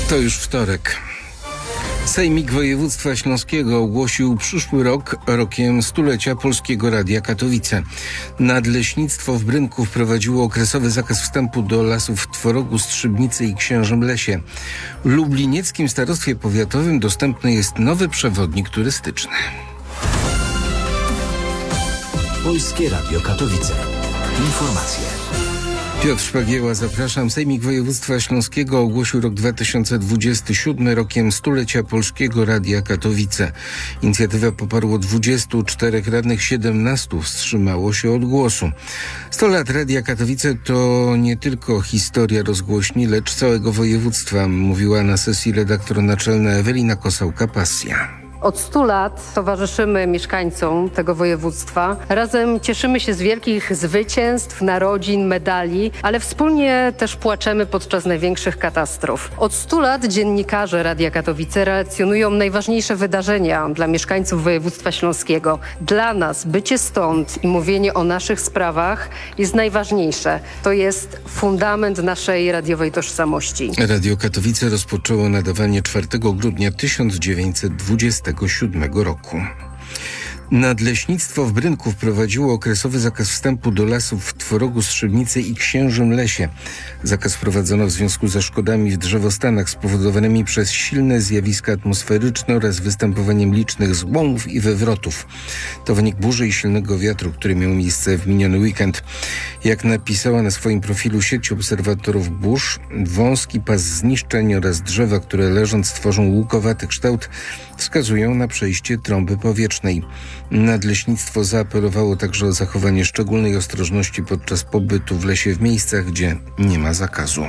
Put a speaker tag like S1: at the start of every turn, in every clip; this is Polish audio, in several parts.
S1: To już wtorek. Sejmik Województwa Śląskiego ogłosił przyszły rok rokiem stulecia Polskiego Radia Katowice. Nadleśnictwo w Brynku wprowadziło okresowy zakaz wstępu do lasów w Tworogu, Strzybnicy i Księżym Lesie. W lublinieckim starostwie powiatowym dostępny jest nowy przewodnik turystyczny.
S2: Polskie Radio Katowice. Informacje.
S1: Piotr Szpagieła, zapraszam. Sejmik Województwa Śląskiego ogłosił rok 2027 rokiem stulecia Polskiego Radia Katowice. Inicjatywę poparło 24 radnych, 17 wstrzymało się od głosu. 100 lat Radia Katowice to nie tylko historia rozgłośni, lecz całego województwa, mówiła na sesji redaktor naczelna Ewelina Kosałka-Pasja.
S3: Od 100 lat towarzyszymy mieszkańcom tego województwa. Razem cieszymy się z wielkich zwycięstw, narodzin, medali, ale wspólnie też płaczemy podczas największych katastrof. Od 100 lat dziennikarze Radia Katowice relacjonują najważniejsze wydarzenia dla mieszkańców województwa śląskiego. Dla nas bycie stąd i mówienie o naszych sprawach jest najważniejsze. To jest fundament naszej radiowej tożsamości.
S1: Radio Katowice rozpoczęło nadawanie 4 grudnia 1927 roku. Nadleśnictwo w Brynku wprowadziło okresowy zakaz wstępu do lasów w Tworogu, Strzybnicy i Księżym Lesie. Zakaz wprowadzono w związku ze szkodami w drzewostanach spowodowanymi przez silne zjawiska atmosferyczne oraz występowaniem licznych złomów i wywrotów. To wynik burzy i silnego wiatru, który miał miejsce w miniony weekend. Jak napisała na swoim profilu sieć obserwatorów burz, wąski pas zniszczeń oraz drzewa, które leżąc tworzą łukowaty kształt, wskazują na przejście trąby powietrznej. Nadleśnictwo zaapelowało także o zachowanie szczególnej ostrożności podczas pobytu w lesie w miejscach, gdzie nie ma zakazu.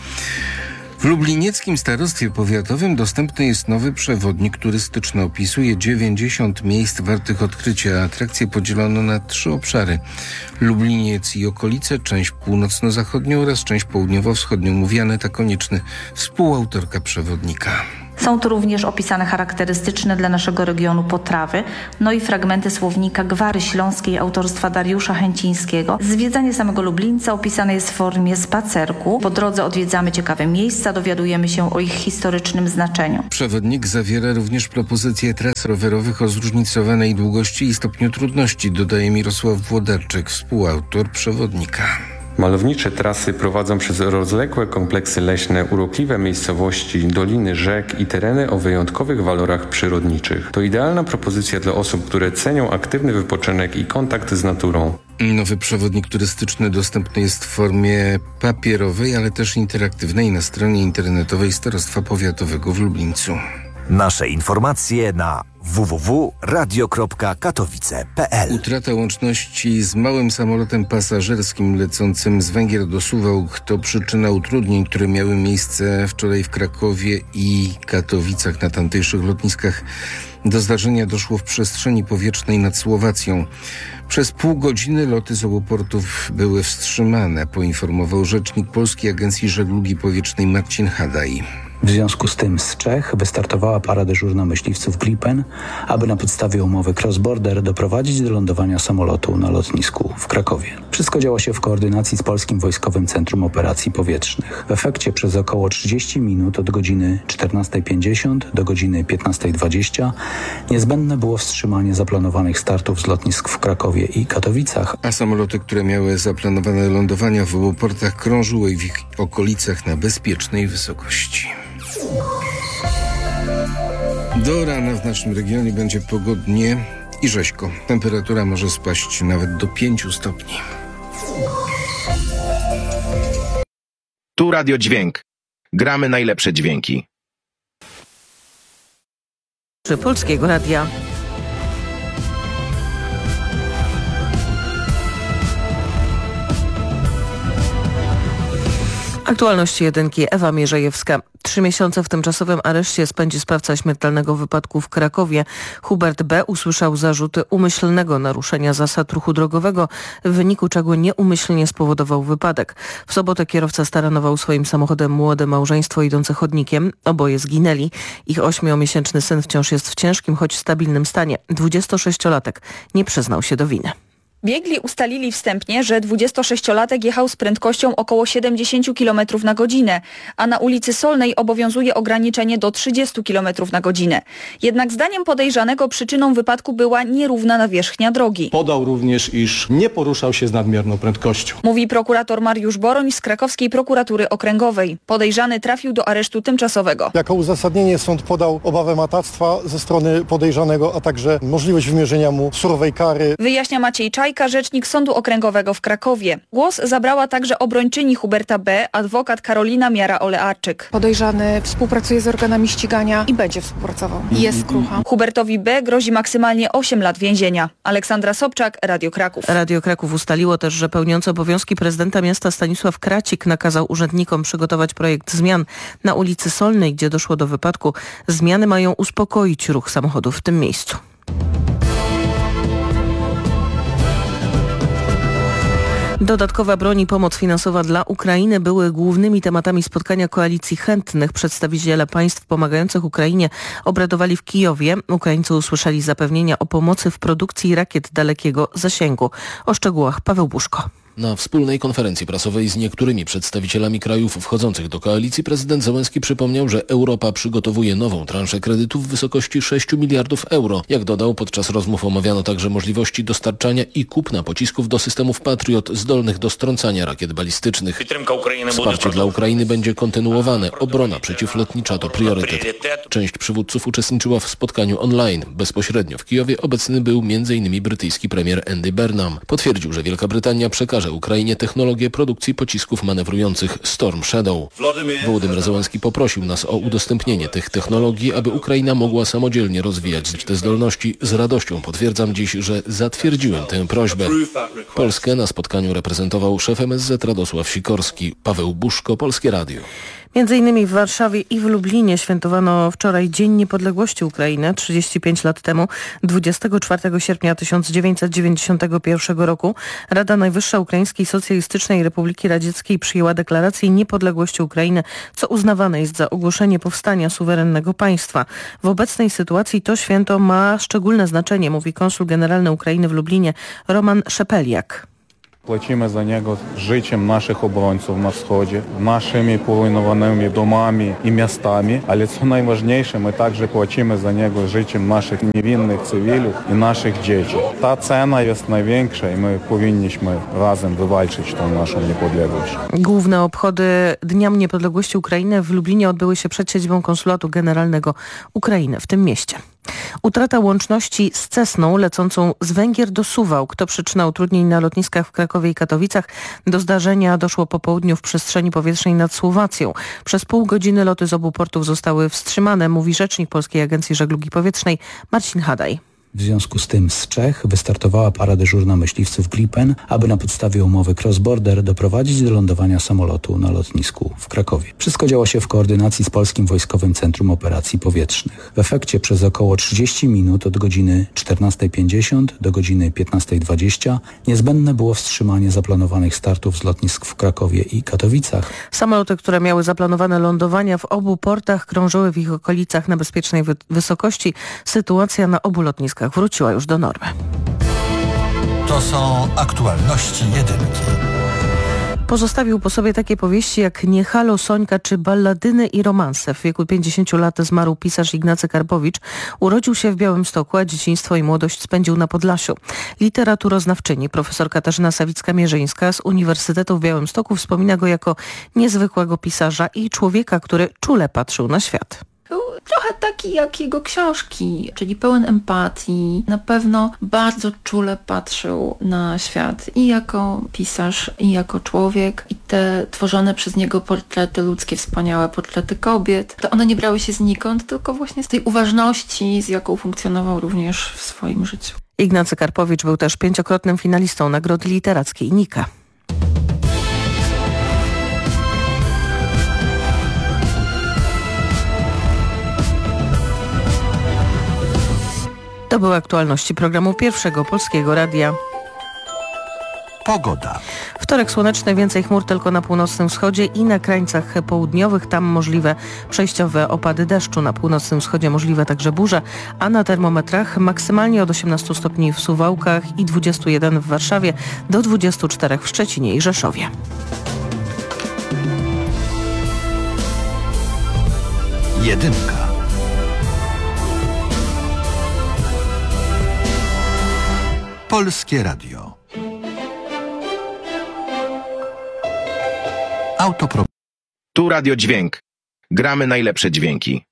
S1: W lublinieckim starostwie powiatowym dostępny jest nowy przewodnik turystyczny. Opisuje 90 miejsc wartych odkrycia. Atrakcje podzielono na 3 obszary. Lubliniec i okolice, część północno-zachodnią oraz część południowo-wschodnią. Mówi Aneta Konieczny, współautorka przewodnika.
S4: Są tu również opisane charakterystyczne dla naszego regionu potrawy, no i fragmenty słownika Gwary Śląskiej autorstwa Dariusza Chęcińskiego. Zwiedzanie samego Lublińca opisane jest w formie spacerku. Po drodze odwiedzamy ciekawe miejsca, dowiadujemy się o ich historycznym znaczeniu.
S1: Przewodnik zawiera również propozycje tras rowerowych o zróżnicowanej długości i stopniu trudności, dodaje Mirosław Włodarczyk, współautor przewodnika.
S5: Malownicze trasy prowadzą przez rozległe kompleksy leśne, urokliwe miejscowości, doliny rzek i tereny o wyjątkowych walorach przyrodniczych. To idealna propozycja dla osób, które cenią aktywny wypoczynek i kontakt z naturą.
S1: Nowy przewodnik turystyczny dostępny jest w formie papierowej, ale też interaktywnej na stronie internetowej Starostwa Powiatowego w Lublińcu.
S2: Nasze informacje na www.radio.katowice.pl.
S1: Utrata łączności z małym samolotem pasażerskim lecącym z Węgier do Suwałk to przyczyna utrudnień, które miały miejsce wczoraj w Krakowie i Katowicach na tamtejszych lotniskach. Do zdarzenia doszło w przestrzeni powietrznej nad Słowacją. Przez pół godziny loty z obu portów były wstrzymane, poinformował rzecznik Polskiej Agencji Żeglugi Powietrznej Marcin Hadaj.
S6: W związku z tym z Czech wystartowała para dyżurna myśliwców Gripen, aby na podstawie umowy Cross-Border doprowadzić do lądowania samolotu na lotnisku w Krakowie. Wszystko działo się w koordynacji z Polskim Wojskowym Centrum Operacji Powietrznych. W efekcie przez około 30 minut od godziny 14:50 do godziny 15:20 niezbędne było wstrzymanie zaplanowanych startów z lotnisk w Krakowie i Katowicach.
S1: A samoloty, które miały zaplanowane lądowania w obu portach, krążyły w ich okolicach na bezpiecznej wysokości. Do rana w naszym regionie będzie pogodnie i rzeźko. Temperatura może spaść nawet do 5 stopni.
S7: Tu Radio Dźwięk. Gramy najlepsze dźwięki.
S8: Polskiego Radia. Aktualności jedynki, Ewa Mierzejewska. 3 miesiące w tymczasowym areszcie spędzi sprawca śmiertelnego wypadku w Krakowie. Hubert B. usłyszał zarzuty umyślnego naruszenia zasad ruchu drogowego, w wyniku czego nieumyślnie spowodował wypadek. W sobotę kierowca staranował swoim samochodem młode małżeństwo idące chodnikiem. Oboje zginęli. Ich 8-miesięczny syn wciąż jest w ciężkim, choć stabilnym stanie. 26-latek nie przyznał się do winy.
S9: Biegli ustalili wstępnie, że 26-latek jechał z prędkością około 70 km na godzinę, a na ulicy Solnej obowiązuje ograniczenie do 30 km na godzinę. Jednak zdaniem podejrzanego przyczyną wypadku była nierówna nawierzchnia drogi.
S10: Podał również, iż nie poruszał się z nadmierną prędkością.
S9: Mówi prokurator Mariusz Boroń z Krakowskiej Prokuratury Okręgowej. Podejrzany trafił do aresztu tymczasowego.
S11: Jako uzasadnienie sąd podał obawę matactwa ze strony podejrzanego, a także możliwość wymierzenia mu surowej kary.
S9: Wyjaśnia Maciej Czajka, rzecznik Sądu Okręgowego w Krakowie. Głos zabrała także obrończyni Huberta B., adwokat Karolina Miara-Olearczyk.
S12: Podejrzany współpracuje z organami ścigania i będzie współpracował. Jest skrucha.
S9: Hubertowi B. grozi maksymalnie 8 lat więzienia. Aleksandra Sobczak, Radio Kraków.
S8: Radio Kraków ustaliło też, że pełniący obowiązki prezydenta miasta Stanisław Kracik nakazał urzędnikom przygotować projekt zmian na ulicy Solnej, gdzie doszło do wypadku. Zmiany mają uspokoić ruch samochodów w tym miejscu. Dodatkowa broń i pomoc finansowa dla Ukrainy były głównymi tematami spotkania koalicji chętnych. Przedstawiciele państw pomagających Ukrainie obradowali w Kijowie. Ukraińcy usłyszeli zapewnienia o pomocy w produkcji rakiet dalekiego zasięgu. O szczegółach Paweł Buszko.
S13: Na wspólnej konferencji prasowej z niektórymi przedstawicielami krajów wchodzących do koalicji prezydent Zełenski przypomniał, że Europa przygotowuje nową transzę kredytów w wysokości 6 miliardów euro. Jak dodał, podczas rozmów omawiano także możliwości dostarczania i kupna pocisków do systemów Patriot zdolnych do strącania rakiet balistycznych. Wsparcie dla Ukrainy będzie kontynuowane. Obrona przeciwlotnicza to priorytet. Część przywódców uczestniczyła w spotkaniu online. Bezpośrednio w Kijowie obecny był m.in. brytyjski premier Andy Burnham. Potwierdził, że Wielka Brytania przekaże Ukrainie technologię produkcji pocisków manewrujących Storm Shadow. Wołodymyr Zełenski poprosił nas o udostępnienie tych technologii, aby Ukraina mogła samodzielnie rozwijać te zdolności. Z radością potwierdzam dziś, że zatwierdziłem tę prośbę. Polskę na spotkaniu reprezentował szef MSZ Radosław Sikorski. Paweł Buszko, Polskie Radio.
S8: Między innymi w Warszawie i w Lublinie świętowano wczoraj Dzień Niepodległości Ukrainy. 35 lat temu, 24 sierpnia 1991 roku, Rada Najwyższa Ukraińskiej Socjalistycznej Republiki Radzieckiej przyjęła deklarację niepodległości Ukrainy, co uznawane jest za ogłoszenie powstania suwerennego państwa. W obecnej sytuacji to święto ma szczególne znaczenie, mówi konsul generalny Ukrainy w Lublinie Roman Szepeliak.
S14: Płacimy za niego życiem naszych obrońców na wschodzie, naszymi porujnowanymi domami i miastami, ale co najważniejsze, my także płacimy za niego życiem naszych niewinnych cywilów i naszych dzieci. Ta cena jest największa i my powinniśmy razem wywalczyć tą naszą niepodległość.
S8: Główne obchody Dnia Niepodległości Ukrainy w Lublinie odbyły się przed siedzibą Konsulatu Generalnego Ukrainy w tym mieście. Utrata łączności z Cessną lecącą z Węgier do Suwałk to przyczyna utrudnień na lotniskach w Krakowie i Katowicach. Do zdarzenia doszło po południu w przestrzeni powietrznej nad Słowacją. Przez pół godziny loty z obu portów zostały wstrzymane, mówi rzecznik Polskiej Agencji Żeglugi Powietrznej Marcin Hadaj.
S6: W związku z tym z Czech wystartowała para dyżurna myśliwców Gripen, aby na podstawie umowy Cross-Border doprowadzić do lądowania samolotu na lotnisku w Krakowie. Wszystko działo się w koordynacji z Polskim Wojskowym Centrum Operacji Powietrznych. W efekcie przez około 30 minut od godziny 14:50 do godziny 15:20 niezbędne było wstrzymanie zaplanowanych startów z lotnisk w Krakowie i Katowicach.
S8: Samoloty, które miały zaplanowane lądowania w obu portach, krążyły w ich okolicach na bezpiecznej wysokości. Sytuacja na obu lotniskach wróciła już do normy.
S2: To są aktualności jedynki.
S8: Pozostawił po sobie takie powieści jak Nie halo, Sońka czy Balladyny i romanse. W wieku 50 lat zmarł pisarz Ignacy Karpowicz. Urodził się w Białymstoku, a dzieciństwo i młodość spędził na Podlasiu. Literaturoznawczyni profesor Katarzyna Sawicka-Mierzyńska z Uniwersytetu w Białymstoku wspomina go jako niezwykłego pisarza i człowieka, który czule patrzył na świat.
S15: Był trochę taki jak jego książki, czyli pełen empatii. Na pewno bardzo czule patrzył na świat i jako pisarz, i jako człowiek. I te tworzone przez niego portrety ludzkie, wspaniałe portrety kobiet, to one nie brały się znikąd, tylko właśnie z tej uważności, z jaką funkcjonował również w swoim życiu.
S8: Ignacy Karpowicz był też 5-krotnym finalistą Nagrody Literackiej Nika. To były aktualności programu Pierwszego Polskiego Radia.
S2: Pogoda.
S8: W Wtorek słoneczny, więcej chmur tylko na północnym wschodzie i na krańcach południowych. Tam możliwe przejściowe opady deszczu. Na północnym wschodzie możliwe także burze, a na termometrach maksymalnie od 18 stopni w Suwałkach i 21 w Warszawie, do 24 w Szczecinie i Rzeszowie.
S2: Jedynka. Polskie Radio.
S7: Tu Radio Dźwięk. Gramy najlepsze dźwięki.